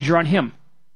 wager on him.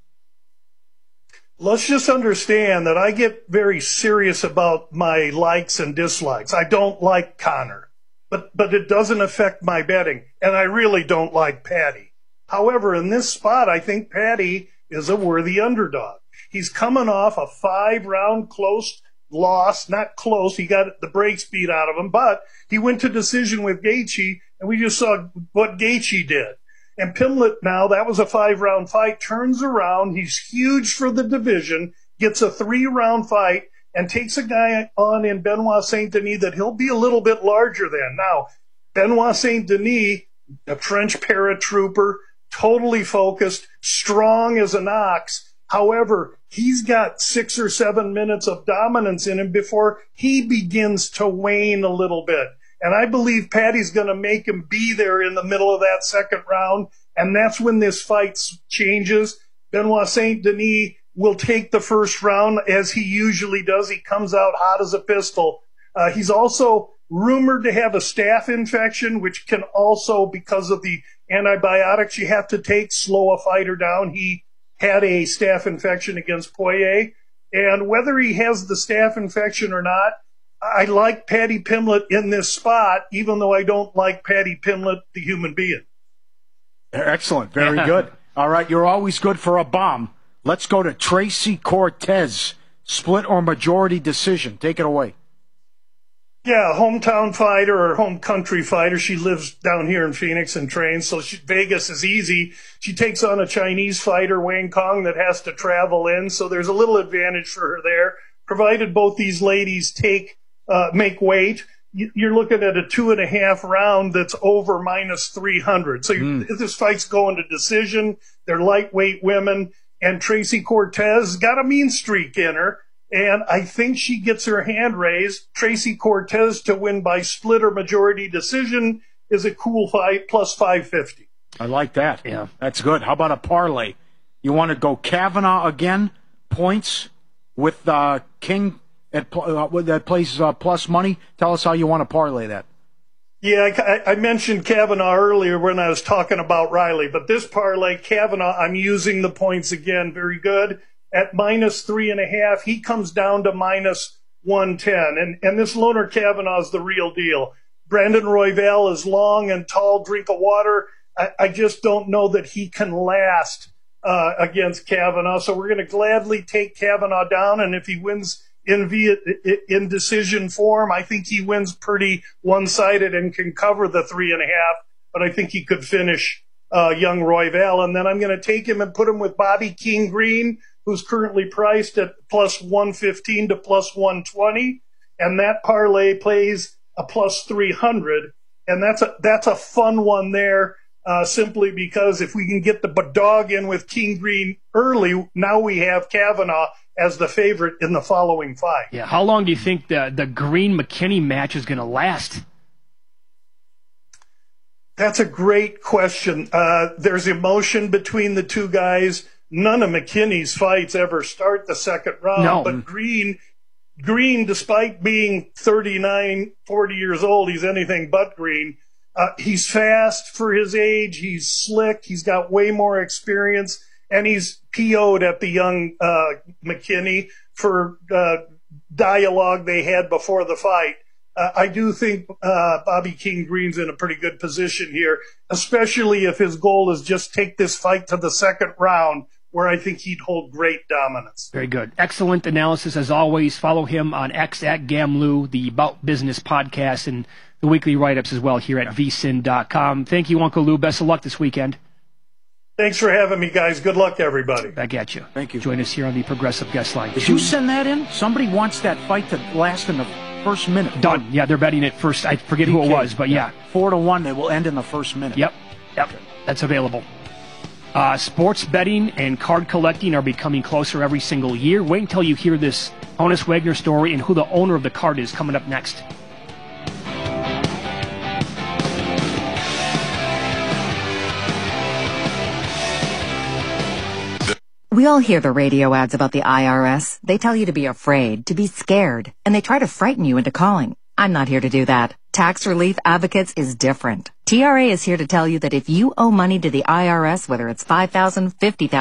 Let's just understand that I get very serious about my likes and dislikes. I don't like Connor, but it doesn't affect my betting, and I really don't like Patty. However, in this spot, I think Patty is a worthy underdog. He's coming off a 5-round close loss, not close. He got the brakes beat out of him, but he went to decision with Gaethje, and we just saw what Gaethje did. And Pimblett now, that was a 5-round fight, turns around. He's huge for the division, gets a 3-round fight, and takes a guy on in Benoit St. Denis that he'll be a little bit larger than. Now, Benoit St. Denis, a French paratrooper, totally focused, strong as an ox. However, he's got 6 or 7 minutes of dominance in him before he begins to wane a little bit. And I believe Patty's going to make him be there in the middle of that second round, and that's when this fight changes. Benoit St. Denis will take the first round, as he usually does. He comes out hot as a pistol. He's also rumored to have a staph infection, which can also, because of the antibiotics you have to take, slow a fighter down. He had a staph infection against Poirier. And whether he has the staph infection or not, I like Paddy Pimblett in this spot, even though I don't like Paddy Pimblett, the human being. Excellent. Very good. All right, you're always good for a bomb. Let's go to Tracy Cortez. Split or majority decision. Take it away. Yeah, hometown fighter or home country fighter. She lives down here in Phoenix and trains, so Vegas is easy. She takes on a Chinese fighter, Wang Kong, that has to travel in, so there's a little advantage for her there, provided both these ladies make weight. You're looking at a 2.5 round that's over minus 300. So this fight's going to decision. They're lightweight women, and Tracy Cortez got a mean streak in her. And I think she gets her hand raised. Tracy Cortez to win by split or majority decision is a cool fight, plus 550. I like that. Yeah, that's good. How about a parlay? You want to go Kavanaugh again, points with King that plays plus money? Tell us how you want to parlay that. Yeah, I mentioned Kavanaugh earlier when I was talking about Riley, but this parlay, Kavanaugh, I'm using the points again. Very good. At minus 3.5, he comes down to minus 110. And this Loner Kavanaugh is the real deal. Brandon Royval is long and tall, drink of water. I just don't know that he can last against Kavanaugh. So we're going to gladly take Kavanaugh down. And if he wins in decision form, I think he wins pretty one-sided and can cover the 3.5. But I think he could finish young Royval. And then I'm going to take him and put him with Bobby King Green, who's currently priced at plus 115 to plus 120. And that parlay plays a plus 300. And that's a fun one there, simply because if we can get the dog in with King Green early, now we have Kavanaugh as the favorite in the following fight. Yeah, how long do you think the Green-McKinney match is going to last? That's a great question. There's emotion between the two guys. None of McKinney's fights ever start the second round. No. But Green, despite being 39, 40 years old, he's anything but green. He's fast for his age. He's slick. He's got way more experience. And he's PO'd at the young McKinney for dialogue they had before the fight. I do think Bobby King Green's in a pretty good position here, especially if his goal is just take this fight to the second round, where I think he'd hold great dominance. Very good. Excellent analysis as always. Follow him on X at Gamlu, the About Business podcast, and the weekly write-ups as well here at vsin.com. Thank you, Uncle Lou. Best of luck this weekend. Thanks for having me, guys. Good luck, everybody. Back at you. Thank you. Join us here on the Progressive Guest Line. Did you send that in? Somebody wants that fight to last in the first minute. Done. Yeah, they're betting it first. I forget who it was, but yeah. 4-1, it will end in the first minute. Yep. Okay. That's available. Sports betting and card collecting are becoming closer every single year. Wait until you hear this Honus Wagner story and who the owner of the card is coming up next. We all hear the radio ads about the IRS. They tell you to be afraid, to be scared, and they try to frighten you into calling. I'm not here to do that. Tax Relief Advocates is different. TRA is here to tell you that if you owe money to the IRS, whether it's $5,000, $50,000,